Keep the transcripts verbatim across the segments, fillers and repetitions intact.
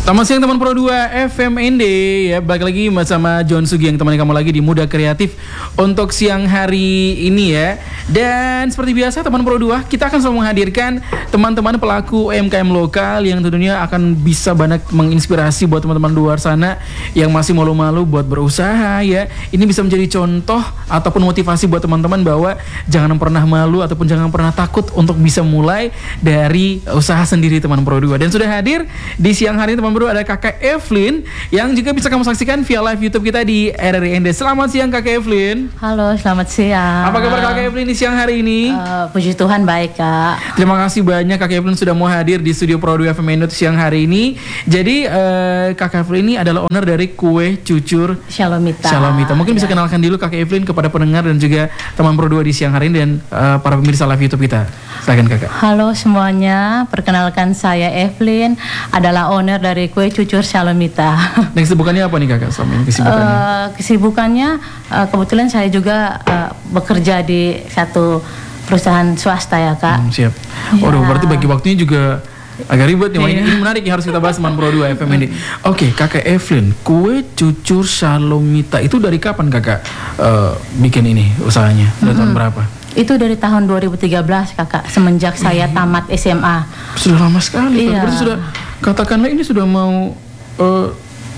Selamat siang teman Pro dua F M N D ya, balik lagi bersama John Sugi yang temani kamu lagi di Muda Kreatif untuk siang hari ini ya. Dan seperti biasa teman Pro dua, kita akan selalu menghadirkan teman-teman pelaku U M K M lokal yang tentunya akan bisa banyak menginspirasi buat teman-teman luar sana yang masih malu-malu buat berusaha ya. Ini bisa menjadi contoh ataupun motivasi buat teman-teman bahwa jangan pernah malu ataupun jangan pernah takut untuk bisa mulai dari usaha sendiri teman Pro dua. Dan sudah hadir di siang hari ini teman Pro dua ada Kakak Evelyn yang juga bisa kamu saksikan via live YouTube kita di R R I N D. Selamat siang Kakak Evelyn. Halo, selamat siang. Apa kabar Kakak Evelyn di siang hari ini? Uh, puji Tuhan baik Kak. Terima kasih banyak Kakak Evelyn sudah mau hadir di studio Pro dua F M N D siang hari ini. Jadi uh, Kakak Evelyn ini adalah owner dari Kue Cucur Shalomita. Shalomita. Mungkin ya. Bisa kenalkan dulu Kakak Evelyn kepada pendengar dan juga teman Pro dua di siang hari ini dan uh, para pemirsa live YouTube kita. Silakan Kakak. Halo semuanya, perkenalkan saya Evelyn, adalah owner dari Kue Cucur Shalomita. Dan kesibukannya apa nih Kakak selama ini kesibukannya? Uh, kesibukannya uh, kebetulan saya juga uh, bekerja di satu perusahaan swasta ya Kak. Hmm, siap. Waduh, ya. Berarti bagi waktunya juga agak ribet nih. Iya. Ini menarik yang harus kita bahas teman Pro dua F M N D. Oke, Kakak Evelyn, Kue Cucur Shalomita itu dari kapan Kakak uh, bikin ini usahanya? Dari mm-hmm. tahun berapa? Itu dari tahun dua ribu tiga belas Kakak, semenjak saya tamat S M A. Sudah lama sekali. Iya. Berarti sudah, katakanlah ini sudah mau uh,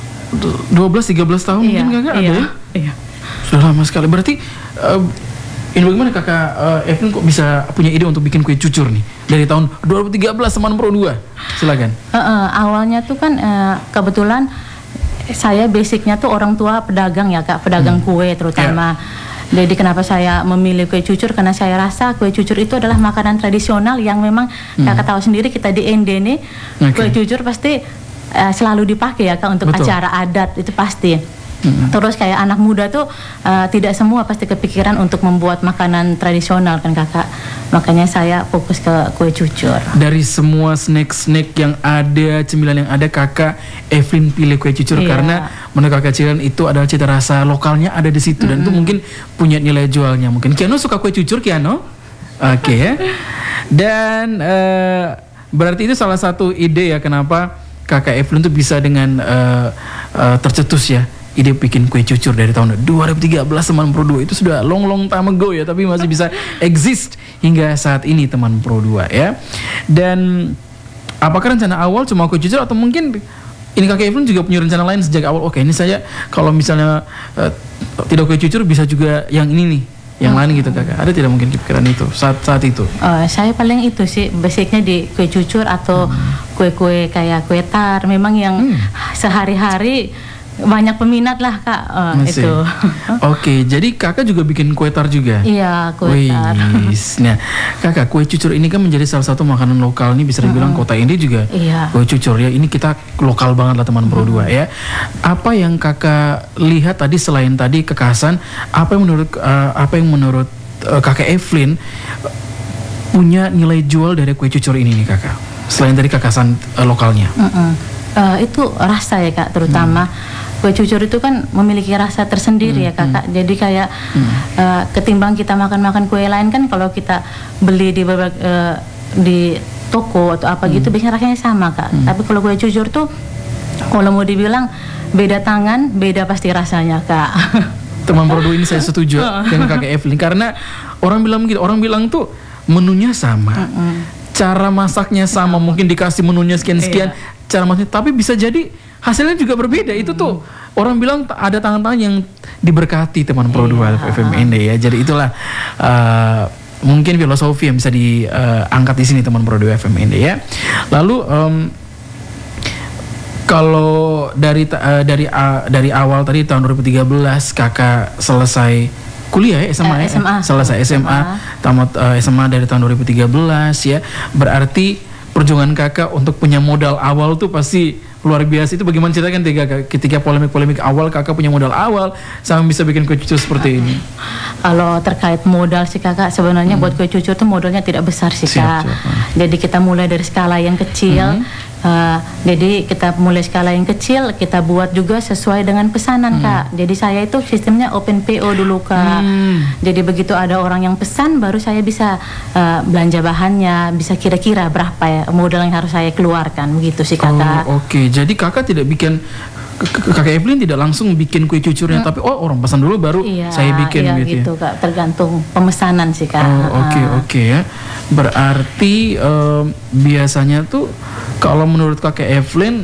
dua belas tiga belas tahun iya, mungkin Kakak iya, ada ya? Iya. Sudah lama sekali. Berarti uh, ini bagaimana Kakak uh, Evelyn kok bisa punya ide untuk bikin kue cucur nih dari tahun dua ribu tiga belas teman Pro dua? Silakan. Uh, uh, awalnya tuh kan uh, kebetulan saya basicnya tuh orang tua pedagang ya Kak, pedagang hmm. kue terutama. Yeah. Jadi kenapa saya memilih kue cucur? Karena saya rasa kue cucur itu adalah makanan tradisional yang memang hmm. Kakak tahu sendiri kita di N D nih, okay. Kue cucur pasti uh, selalu dipakai ya Kak untuk Betul. Acara adat itu pasti. Hmm. Terus kayak anak muda tuh uh, tidak semua pasti kepikiran untuk membuat makanan tradisional kan Kakak. Makanya saya fokus ke kue cucur. Dari semua snack-snack yang ada, cemilan yang ada, Kakak Evelyn pilih kue cucur iya. Karena menurut Kakak cemilan itu adalah cita rasa lokalnya ada di situ. Mm-hmm. Dan itu mungkin punya nilai jualnya. Mungkin Kiano suka kue cucur, Kiano? Oke okay, ya. Dan uh, berarti itu salah satu ide ya kenapa Kakak Evelyn tuh bisa dengan uh, uh, tercetus ya ide bikin kue cucur dari tahun dua ribu tiga belas teman Pro dua. Itu sudah long long time ago ya, tapi masih bisa exist hingga saat ini teman Pro dua ya. Dan apakah rencana awal cuma kue cucur atau mungkin ini Kakak Evelyn juga punya rencana lain sejak awal? Oke, ini saya kalau misalnya uh, tidak kue cucur bisa juga yang ini nih, yang hmm. lain gitu Kakak. Ada tidak mungkin pikiran itu saat saat itu? Uh, saya paling itu sih basicnya di kue cucur atau hmm. kue-kue kayak kue tar. Memang yang hmm. sehari-hari banyak peminat lah Kak uh, itu. Oke, jadi Kakak juga bikin kue tar juga? Iya, kue tar. Nah, Kakak, kue cucur ini kan menjadi salah satu makanan lokal nih, bisa dibilang uh-huh. kota ini juga iya. kue cucur ya. Ini kita lokal banget lah teman Pro dua ya. Apa yang Kakak lihat tadi selain tadi kekhasan, apa yang menurut uh, apa yang menurut uh, Kakak Evelyn uh, punya nilai jual dari kue cucur ini nih Kakak? Selain dari kekhasan uh, lokalnya. Uh-uh. Uh, itu rasa ya Kak, terutama hmm. kue cucur itu kan memiliki rasa tersendiri hmm, ya Kakak. Hmm. Jadi kayak hmm. uh, ketimbang kita makan-makan kue lain kan kalau kita beli di berbagai uh, di toko atau apa hmm. gitu biasanya rasanya sama Kak. Hmm. Tapi kalau kue cucur tuh kalau mau dibilang beda tangan, beda pasti rasanya Kak. Teman Pro dua ini saya setuju dengan Kakak Evelyn karena orang bilang gitu, orang bilang tuh menunya sama. Hmm. Cara masaknya sama, mungkin dikasih menunya sekian-sekian, iya. cara masaknya, tapi bisa jadi hasilnya juga berbeda. Hmm. Itu tuh orang bilang ada tangan-tangan yang diberkati teman Pro dua F M N D ya. Jadi itulah uh, mungkin filosofi yang bisa diangkat uh, di sini teman Pro dua F M N D ya. Lalu um, kalau dari uh, dari uh, dari awal tadi tahun dua ribu tiga belas Kakak selesai kuliah ya S M A, eh, S M A. Ya? Selesai S M A, S M A. Tamat uh, S M A dari tahun dua ribu tiga belas ya. Berarti perjuangan Kakak untuk punya modal awal tuh pasti luar biasa. Itu bagaimana ceritakan ketika, ketika polemik-polemik awal Kakak punya modal awal sampai bisa bikin kue cucur seperti ini? Kalau terkait modal sih Kakak sebenarnya hmm. buat kue cucur tuh modalnya tidak besar sih Kak. Siap, siap. Jadi kita mulai dari skala yang kecil. Hmm. Uh, jadi kita mulai skala yang kecil, kita buat juga sesuai dengan pesanan hmm. Kak. Jadi saya itu sistemnya open P O dulu Kak. Hmm. Jadi begitu ada orang yang pesan, baru saya bisa uh, belanja bahannya, bisa kira-kira berapa ya modal yang harus saya keluarkan, begitu sih Kakak. Oh, oke, okay. Jadi Kakak tidak bikin, Kakak Evelyn tidak langsung bikin kue cucurnya, hmm. tapi oh orang pesan dulu baru iya, saya bikin iya, gitu, gitu ya? Kak, tergantung pemesanan sih Kak. Oh, oke okay, oke okay, ya. Berarti um, biasanya tuh kalau menurut Kakak Evelyn,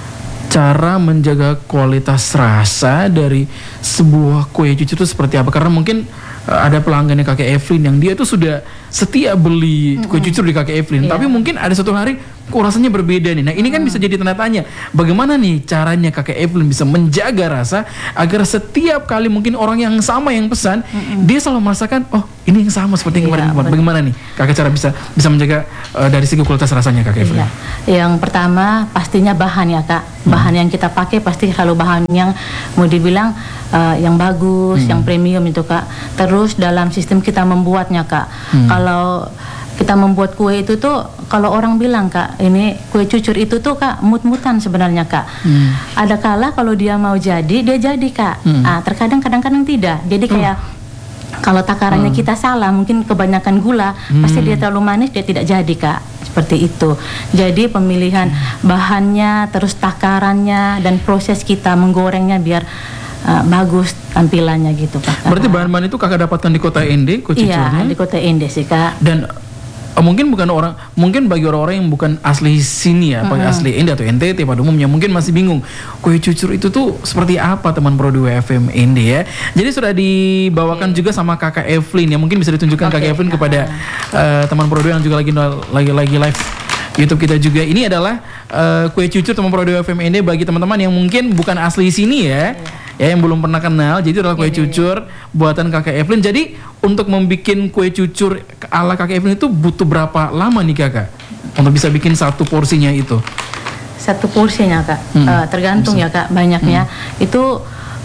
cara menjaga kualitas rasa dari sebuah kue cucur itu seperti apa? Karena mungkin uh, ada pelanggannya Kakak Evelyn yang dia tuh sudah setia beli kue cucur di Kakak Evelyn, yeah. tapi mungkin ada satu hari kok rasanya berbeda nih. Nah ini kan mm. bisa jadi tanda tanya, bagaimana nih caranya Kakak Evelyn bisa menjaga rasa agar setiap kali mungkin orang yang sama yang pesan, mm-mm. dia selalu merasakan, oh ini yang sama seperti yang kemarin. Yeah, bagaimana nih Kakak cara bisa bisa menjaga uh, dari segi kualitas rasanya Kakak Evelyn? Yeah. Yang pertama pastinya bahan ya Kak, bahan mm. yang kita pakai pasti selalu bahan yang mau dibilang uh, yang bagus, mm. yang premium itu Kak. Terus dalam sistem kita membuatnya Kak, mm. kalau kita membuat kue itu tuh, kalau orang bilang Kak, ini kue cucur itu tuh Kak mut-mutan sebenarnya Kak. Hmm. Ada kala kalau dia mau jadi, dia jadi Kak. Hmm. Ah, terkadang kadang-kadang tidak. Jadi kayak hmm. kalau takarannya hmm. kita salah, mungkin kebanyakan gula, hmm. pasti dia terlalu manis, dia tidak jadi Kak. Seperti itu. Jadi pemilihan hmm. bahannya, terus takarannya, dan proses kita menggorengnya biar Uh, bagus tampilannya gitu Kak. Berarti bahan-bahan itu Kakak dapatkan di Kota Ende, kue cucurnya? Iya, di Kota Ende sih Kak. Dan uh, mungkin bukan orang, mungkin bagi orang-orang yang bukan asli sini ya, mm-hmm. asli Ende atau N T T pada umumnya mungkin masih bingung kue cucur itu tuh seperti apa teman Pro dua F M Ende ya. Jadi sudah dibawakan okay. juga sama Kakak Evelyn ya, mungkin bisa ditunjukkan okay. Kakak Evelyn kepada uh, teman Pro dua yang juga lagi lagi lagi live YouTube kita juga. Ini adalah uh, kue cucur teman Pro dua F M Ende bagi teman-teman yang mungkin bukan asli sini ya. Yeah. Ya yang belum pernah kenal, jadi adalah kue cucur buatan Kakak Evelyn. Jadi untuk membuat kue cucur ala Kakak Evelyn itu butuh berapa lama nih Kakak untuk bisa bikin satu porsinya itu? Satu porsinya Kak, hmm. uh, tergantung Bisa. ya Kak banyaknya. Hmm. Itu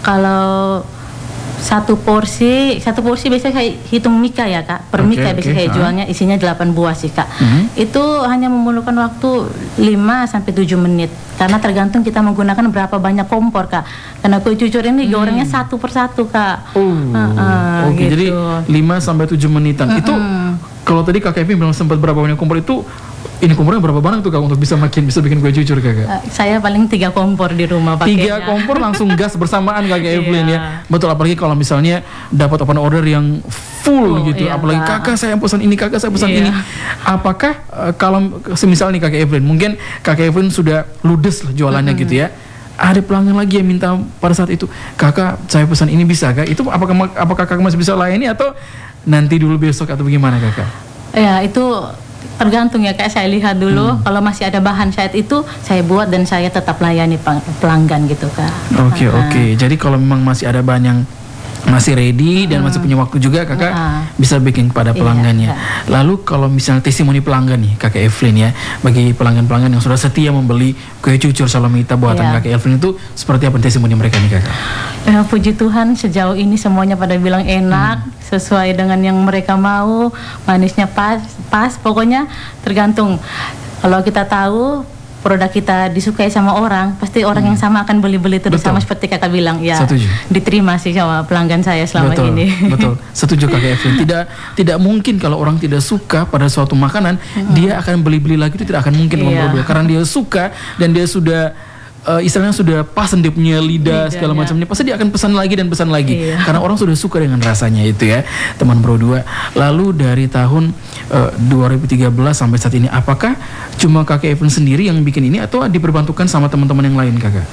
kalau satu porsi, satu porsi biasanya saya hitung mika ya Kak. Per okay, mika biasanya okay. saya jualnya isinya delapan buah sih Kak. Hmm. Itu hanya memerlukan waktu lima sampai tujuh menit. Karena tergantung kita menggunakan berapa banyak kompor Kak. Karena kue cucur ini hmm. gorengnya satu persatu Kak. Oh, uh, uh, oke okay, gitu. Jadi lima sampai tujuh menitan. Uh-uh. Itu kalau tadi Kak Kevin bilang sempat berapa banyak kompor itu, ini kompornya berapa banyak tuh Kak untuk bisa makin bisa bikin kue cucur Kakak? Uh, saya paling tiga kompor di rumah pakainya. Tiga kompor langsung gas bersamaan Kakak Evelyn ya. Betul, apalagi kalau misalnya dapat open order yang full oh, gitu. Iya, apalagi Kak. kakak saya pesan ini, kakak saya pesan iya. ini. Apakah uh, kalau semisal nih Kakak Evelyn, mungkin Kakak Evelyn sudah ludes lah jualannya mm-hmm. gitu ya. Ada pelanggan lagi yang minta pada saat itu, kakak saya pesan ini bisa Kak? Itu apakah apakah kakak masih bisa layani atau nanti dulu besok atau bagaimana Kakak? Ya itu tergantung ya Kak, saya lihat dulu hmm. kalau masih ada bahan saat itu saya buat dan saya tetap layani pelanggan gitu Kak. Oke okay, oke. Okay. Jadi kalau memang masih ada bahan yang masih ready dan hmm. masih punya waktu juga Kakak uh, bisa bikin kepada pelanggannya. Iya, Lalu kalau misalnya testimoni pelanggan nih Kakak Evelyn ya, bagi pelanggan-pelanggan yang sudah setia membeli kue cucur Salamita buatan iya. Kakak Evelyn itu seperti apa testimoni mereka nih Kakak? Ya, puji Tuhan sejauh ini semuanya pada bilang enak, hmm. sesuai dengan yang mereka mau, manisnya pas, pas pokoknya tergantung. Kalau kita tahu produk kita disukai sama orang, pasti orang hmm. yang sama akan beli-beli terus. Betul. Sama seperti Kakak bilang ya. Setuju. Diterima sih sama pelanggan saya selama betul, ini. Betul. Setuju Kakak Evelyn. Tidak tidak mungkin kalau orang tidak suka pada suatu makanan, hmm. dia akan beli-beli lagi, itu tidak akan mungkin iya. karena dia suka dan dia sudah Uh, istilahnya sudah pasen dia punya lidah, lidah segala ya. macamnya, pasti dia akan pesan lagi dan pesan lagi iya. karena orang sudah suka dengan rasanya itu ya teman Pro dua. Lalu dari tahun uh, dua ribu tiga belas sampai saat ini, apakah cuma Kakak Evelyn sendiri yang bikin ini atau diperbantukan sama teman-teman yang lain Kakak?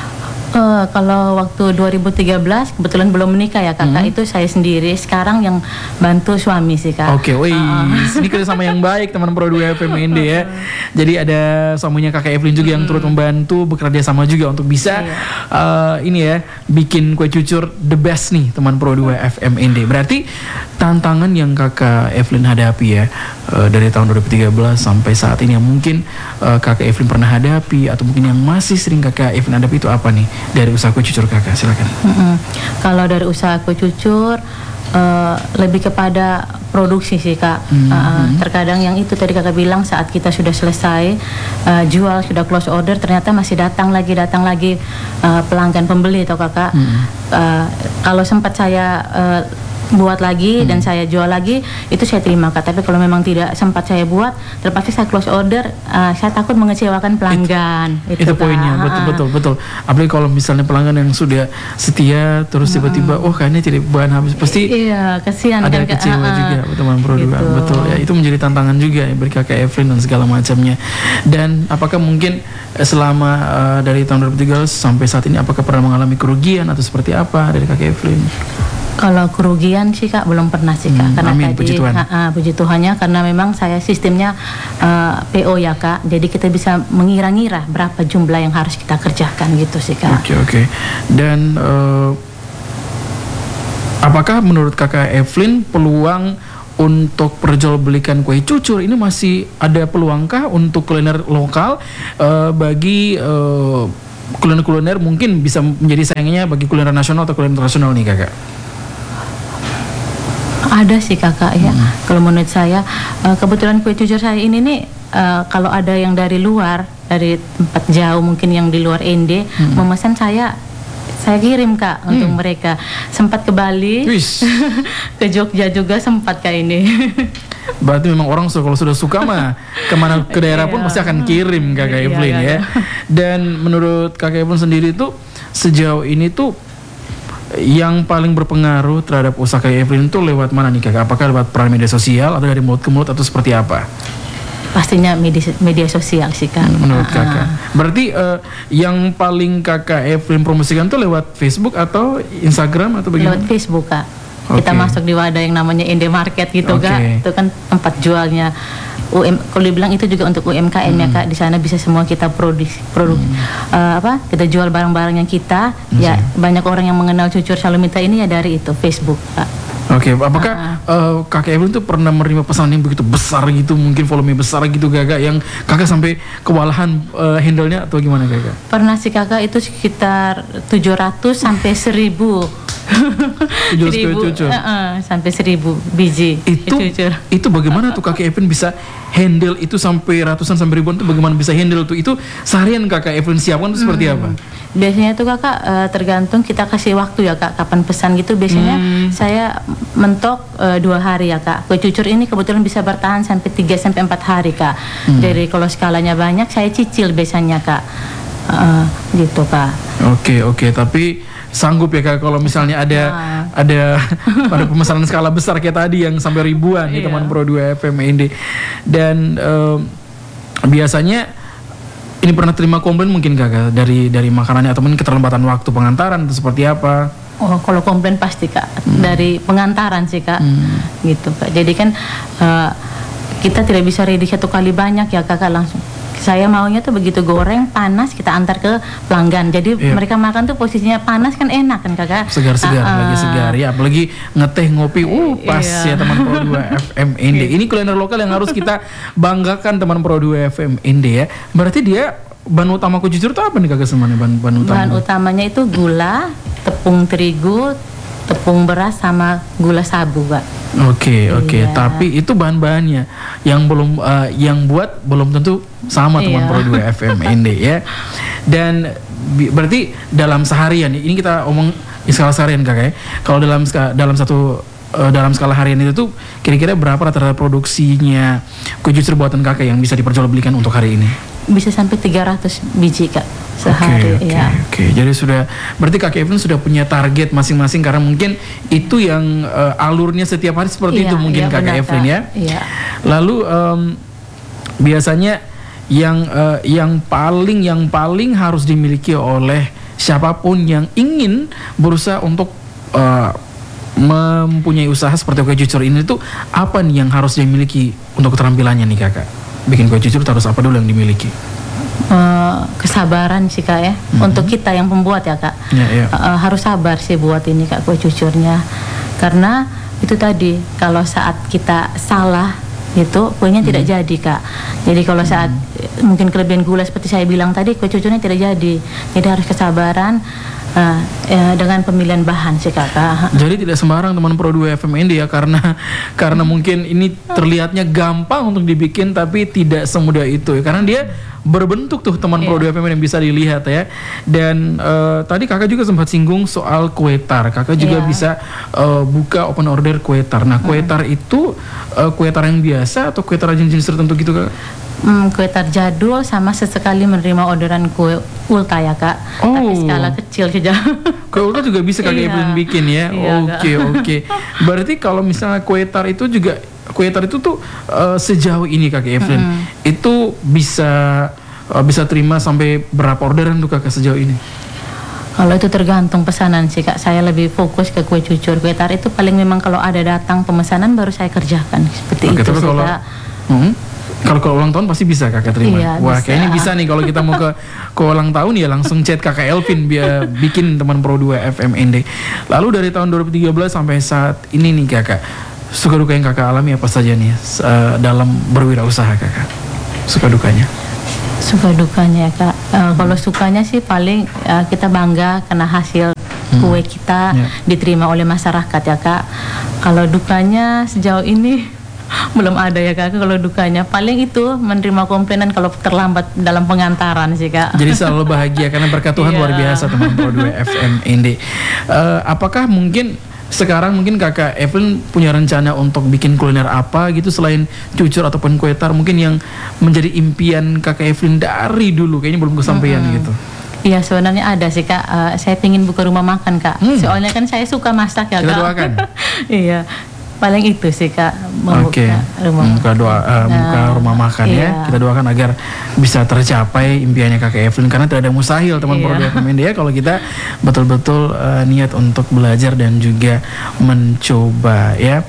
Uh, kalau waktu dua ribu tiga belas kebetulan belum menikah ya Kakak, hmm. itu saya sendiri. Sekarang yang bantu suami sih Kak. Oke, okay, uh. ini kerjasama yang baik teman Pro dua F M Ende ya. Jadi ada suaminya Kakak Evelyn juga hmm. yang turut membantu, bekerja sama juga untuk bisa yeah. uh, ini ya bikin kue cucur the best nih teman Pro dua F M Ende. Berarti tantangan yang Kakak Evelyn hadapi ya uh, dari tahun dua ribu tiga belas sampai saat ini yang mungkin uh, Kakak Evelyn pernah hadapi atau mungkin yang masih sering Kakak Evelyn hadapi itu apa nih? Dari usaha kue cucur Kakak, silakan. Mm-hmm. Kalau dari usaha kue cucur, uh, lebih kepada produksi sih kak. Hmm. Uh, terkadang yang itu tadi kakak bilang saat kita sudah selesai uh, jual, sudah close order, ternyata masih datang lagi datang lagi uh, pelanggan pembeli atau kakak. Hmm. Uh, kalau sempat saya uh, buat lagi hmm. dan saya jual lagi, itu saya terima kak. Tapi kalau memang tidak sempat saya buat, terpaksa saya close order, uh, saya takut mengecewakan pelanggan. It, itu, itu poinnya, betul betul betul. Apalagi kalau misalnya pelanggan yang sudah setia, terus tiba-tiba, oh kayaknya tidak bahan habis, pasti iya, kasihan ada kan, kecewa uh, juga teman produk. Gitu. Betul ya, itu menjadi tantangan juga ya bagi Kakak Evelyn dan segala macamnya. Dan apakah mungkin selama uh, dari tahun dua ribu tiga belas sampai saat ini, apakah pernah mengalami kerugian atau seperti apa dari Kakak Evelyn? Kalau kerugian sih kak belum pernah sih kak, hmm, karena amin, tadi puji Tuhan. Ha, ha, puji Tuhannya, karena memang saya sistemnya uh, P O ya kak, jadi kita bisa mengira-ngira berapa jumlah yang harus kita kerjakan gitu sih kak. Oke okay, oke. Okay. Dan uh, apakah menurut Kakak Evelyn peluang untuk perjualbelikan kue cucur ini masih ada peluangkah untuk kuliner lokal uh, bagi uh, kuliner-kuliner mungkin bisa menjadi saingannya bagi kuliner nasional atau kuliner internasional nih kakak? Ada sih kakak ya. Hmm. Kalau menurut saya uh, kebetulan kue cucur saya ini nih uh, kalau ada yang dari luar, dari tempat jauh mungkin yang di luar N D hmm. memesan saya, saya kirim kak hmm. untuk mereka. Sempat ke Bali, ke Jogja juga sempat kak ini. Berarti memang orang kalau sudah suka mah kemana ke daerah pun pasti akan kirim Kakak Evelyn ya. Dan menurut Kakak Evelyn sendiri tuh sejauh ini tuh yang paling berpengaruh terhadap usaha Kakak Evelyn itu lewat mana nih kakak? Apakah lewat peran media sosial atau dari mulut ke mulut atau seperti apa? Pastinya media, media sosial sih kak. Menurut uh, kakak. Berarti uh, yang paling Kakak Evelyn promosikan tuh lewat Facebook atau Instagram atau bagaimana? Lewat Facebook kak. Okay. Kita masuk di wadah yang namanya Inde Market gitu okay. kak. Itu kan tempat jualnya U M, kalau dibilang itu juga untuk U M K M hmm. ya kak. Di sana bisa semua kita produk produk hmm. uh, apa? Kita jual barang-barang yang kita. Hmm. Ya banyak orang yang mengenal Cucur Salumita ini ya dari itu Facebook kak. Oke, okay. Apakah uh-uh. uh, Kakak Evelyn tuh pernah menerima pesanan yang begitu besar gitu, mungkin volume besar gitu kakak, yang kakak sampai kewalahan uh, handle-nya atau gimana kakak? Pernah sih kakak, itu sekitar tujuh ratus sampai seribu. seribu uh, uh, sampai seribu biji itu cucur. Itu bagaimana tuh Kakak Evelyn bisa handle itu sampai ratusan sampai ribuan tuh, bagaimana bisa handle tuh? Itu seharian Kakak Evelyn siapkan tuh seperti hmm. apa? Biasanya tuh kakak uh, tergantung kita kasih waktu ya kak, kapan pesan gitu. Biasanya hmm. saya mentok uh, dua hari ya kak. Kue cucur ini kebetulan bisa bertahan sampai tiga sampai empat hari kak. Hmm. Jadi kalau skalanya banyak saya cicil biasanya kak. Uh, gitu kak. Oke okay, oke okay. Tapi sanggup ya kak kalau misalnya ada nah. ada pada pemesanan skala besar kayak tadi yang sampai ribuan ya teman Pro dua F M N D. Dan um, biasanya ini pernah terima komplain mungkin kakak dari dari makanannya atau mungkin keterlambatan waktu pengantaran atau seperti apa? Oh kalau komplain pasti kak hmm. dari pengantaran sih kak, hmm. gitu kak. Jadi kan uh, kita tidak bisa ready satu kali banyak ya kakak, langsung. Saya maunya tuh begitu goreng panas kita antar ke pelanggan. Jadi yeah. mereka makan tuh posisinya panas kan enak kan kakak. Segar-segar, uh, lagi segar ya. Apalagi ngeteh ngopi, uh pas yeah. ya teman Pro dua F M N D. Ini kuliner lokal yang harus kita banggakan teman Pro dua F M N D ya. Berarti dia bahan utama kue cucur itu apa nih kakak semuanya bahan, bahan utama? Bahan utamanya itu gula, tepung terigu, tepung beras sama gula sabu kak. Oke okay, oke. Okay. Iya. Tapi itu bahan-bahannya yang belum uh, yang buat belum tentu sama iya. teman Pro dua F M N D ya. Dan bi- berarti dalam seharian ini kita omong skala seharian kakak ya. Kalau dalam dalam satu uh, dalam skala harian itu tuh kira-kira berapa rata-rata produksinya kue cucur buatan kakak yang bisa diperjualbelikan untuk hari ini? Bisa sampai tiga ratus biji kak sehari. Oke, okay, ya. Oke, okay. Jadi sudah berarti Kakak Evelyn sudah punya target masing-masing karena mungkin itu yang uh, alurnya setiap hari seperti iya, itu mungkin iya, Kakak benar, Evelyn ya. Iya. Lalu um, biasanya yang uh, yang paling yang paling harus dimiliki oleh siapapun yang ingin berusaha untuk uh, mempunyai usaha seperti kue cucur ini tuh apa nih yang harus dimiliki untuk keterampilannya nih kakak? Bikin kue cucur harus apa dulu yang dimiliki? Uh, kesabaran sih kak ya, mm-hmm. untuk kita yang pembuat ya kak, yeah, yeah. Uh, harus sabar sih buat ini kak kue cucurnya, karena itu tadi kalau saat kita salah itu kuenya mm-hmm. tidak jadi kak. Jadi kalau saat mungkin kelebihan gula seperti saya bilang tadi, kue cucurnya tidak jadi. Jadi harus kesabaran uh, ya, dengan pemilihan bahan sih kakak. Jadi tidak sembarang teman Pro dua F M N D ya, karena karena mungkin ini terlihatnya gampang untuk dibikin tapi tidak semudah itu ya, karena dia berbentuk tuh teman yeah. Pro dua F M N yang bisa dilihat ya. Dan uh, tadi kakak juga sempat singgung soal kue tar. Kakak juga yeah. bisa uh, buka open order kue tar. Nah kue tar hmm. itu uh, kue tar yang biasa atau kue tar jenis-jenis tertentu gitu kak? Hmm, kue tar jadul sama sesekali menerima orderan kue ulta ya kak. Oh. Tapi skala kecil saja. Kue ulta juga bisa kakak Evelyn bikin ya. Oke oke. Berarti kalau misalnya kue tar itu juga, kue tar itu tuh uh, sejauh ini kakak Evelyn mm-hmm. itu bisa uh, bisa terima sampai berapa orderan tuh kakak sejauh ini? Kalau itu tergantung pesanan sih kak. Saya lebih fokus ke kue cucur. Kue tar itu paling memang kalau ada datang pemesanan baru saya kerjakan seperti Oke, itu sih kalau, kak. Hmm, kalau ke ulang tahun pasti bisa kakak terima. Iya, Wah bisa. kayaknya bisa nih kalau kita mau ke ke ulang tahun ya langsung chat kakak Elvin biar bikin teman Pro dua F M N D. Lalu dari tahun dua ribu tiga belas sampai saat ini nih kakak, suka duka yang kakak alami apa saja nih uh, dalam berwirausaha kakak? Suka dukanya? Suka dukanya kak. Uh, kalau sukanya sih paling uh, kita bangga karena hasil kue kita yeah. diterima oleh masyarakat ya kak. Kalau dukanya sejauh ini belum ada ya kak. Kalau dukanya paling itu menerima komplainan kalau terlambat dalam pengantaran sih kak. Jadi selalu bahagia karena berkat Tuhan luar biasa teman Pro dua F M N D. Uh, apakah mungkin sekarang mungkin kakak Evelyn punya rencana untuk bikin kuliner apa gitu selain cucur ataupun kue tar, mungkin yang menjadi impian kakak Evelyn dari dulu kayaknya belum kesampaian hmm. gitu? Iya sebenarnya ada sih kak. Uh, saya pingin buka rumah makan kak. Hmm. Soalnya kan saya suka masak ya Kita kak. Kita doakan. Iya. Paling itu sih kak, membuka okay. rumah membuka doa uh, membuka nah, rumah makan iya. ya. Kita doakan agar bisa tercapai impiannya kakak Evelyn, karena tidak ada mustahil teman iya. Pro dua F M N D ya kalau kita betul-betul uh, niat untuk belajar dan juga mencoba ya.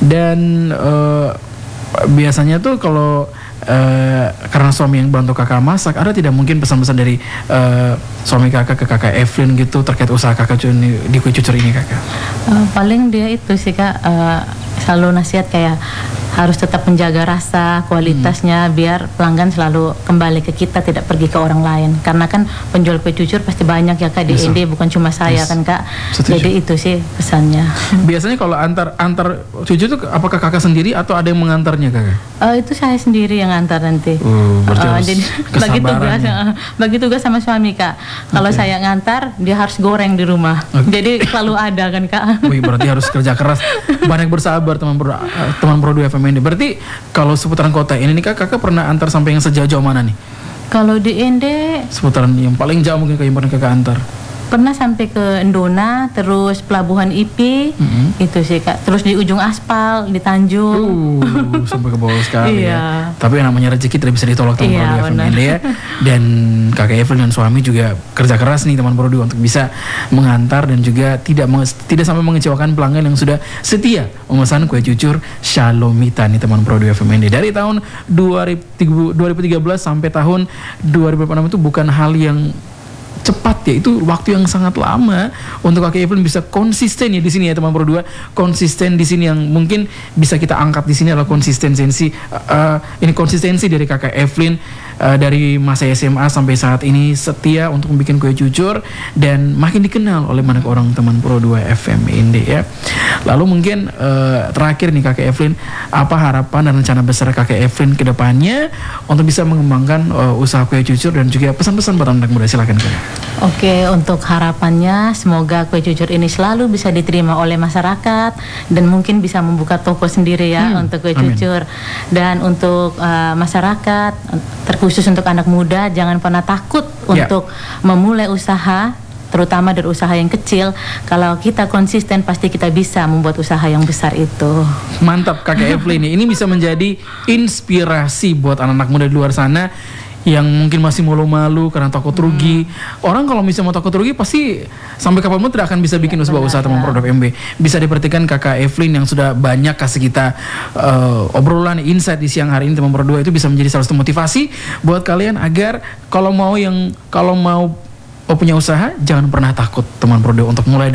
Dan uh, biasanya tuh kalau uh, karena suami yang bantu kakak masak, ada tidak mungkin pesan-pesan dari uh, suami kakak ke kakak Evelyn gitu terkait usaha kakak di kue cucur ini kakak? Uh, paling dia itu sih kak, uh, selalu nasihat kayak harus tetap menjaga rasa kualitasnya hmm. biar pelanggan selalu kembali ke kita, tidak pergi ke orang lain, karena kan penjual kue cucur pasti banyak ya kak di yes, N D, bukan cuma saya yes. kan kak. Setuju. Jadi itu sih pesannya. Biasanya kalau antar antar cucur itu apakah kakak sendiri atau ada yang mengantarnya kakak? Uh, itu saya sendiri yang antar nanti. Uh, uh, jadi bagi tugas uh, bagi tugas sama suami kak. Kalau okay. saya ngantar dia harus goreng di rumah. Okay. Jadi selalu ada kan kak. Wih, berarti harus kerja keras, banyak bersabar teman pro, teman Pro dua F M N D. Berarti kalau seputaran kota ini nih kak, kakak pernah antar sampai yang sejauh mana nih? Kalau di N D seputaran yang paling jauh mungkin yang pernah kakak antar? Pernah sampai ke Endona, terus Pelabuhan I P, mm-hmm. itu sih kak. Terus di ujung aspal, di Tanjung. Uh, sampai ke bawah sekali iya. ya. Tapi yang namanya rezeki tidak bisa ditolak teman iya, Pro dua F M N D ya. Dan kakak Evelyn dan suami juga kerja keras nih teman Pro dua untuk bisa mengantar dan juga tidak menge- tidak sampai mengecewakan pelanggan yang sudah setia memesan kue cucur Shalomita nih teman Pro dua F M N D. Dari tahun dua ribu tiga belas sampai tahun dua ribu enam itu bukan hal yang cepat ya, itu waktu yang sangat lama untuk kakak Evelyn bisa konsisten ya di sini ya teman Pro dua. Konsisten di sini yang mungkin bisa kita angkat di sini adalah konsistensi uh, ini konsistensi dari kakak Evelyn uh, dari masa S M A sampai saat ini setia untuk bikin kue cucur dan makin dikenal oleh banyak orang teman Pro dua F M N D ya. Lalu mungkin uh, terakhir nih kakak Evelyn, apa harapan dan rencana besar kakak Evelyn ke depannya untuk bisa mengembangkan uh, usaha kue cucur dan juga pesan-pesan buat anak muda, silakan kakak. Oke, untuk harapannya semoga kue cucur ini selalu bisa diterima oleh masyarakat dan mungkin bisa membuka toko sendiri ya hmm, untuk kue cucur. Amin. Dan untuk uh, masyarakat, terkhusus untuk anak muda, jangan pernah takut yeah. untuk memulai usaha, terutama dari usaha yang kecil. Kalau kita konsisten pasti kita bisa membuat usaha yang besar itu. Mantap kakak Evelyn, ini bisa menjadi inspirasi buat anak-anak muda di luar sana yang mungkin masih malu-malu karena takut rugi. Hmm. Orang kalau misalnya mau takut rugi pasti sampai kapanpun tidak akan bisa bikin ya, sebuah usaha teman Pro dua F M B. Bisa diperhatikan kakak Evelyn yang sudah banyak kasih kita uh, obrolan insight di siang hari ini teman Pro dua, itu bisa menjadi salah satu motivasi buat kalian agar kalau mau yang kalau mau punya usaha jangan pernah takut teman Pro dua untuk mulai dari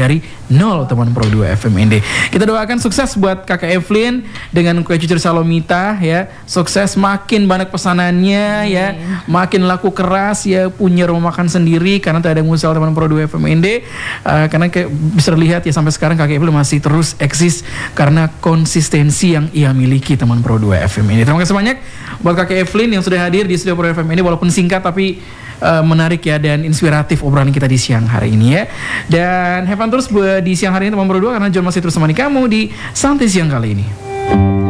nol teman Pro dua F M N D. Kita doakan sukses buat Kakak Evelyn dengan kue cucur Salomita ya. Sukses, makin banyak pesanannya ya, makin laku keras ya, punya rumah makan sendiri karena tak ada yang musal teman Pro dua F M N D. Uh, karena kayak bisa dilihat ya sampai sekarang Kakak Evelyn masih terus eksis karena konsistensi yang ia miliki teman Pro dua F M N D. Terima kasih banyak buat Kakak Evelyn yang sudah hadir di studio Pro F M ini, walaupun singkat tapi uh, menarik ya dan inspiratif obrolan kita di siang hari ini ya. Dan have fun terus buat di siang hari ini teman Pro dua karena John masih terus menemani kamu di Santai Siang kali ini.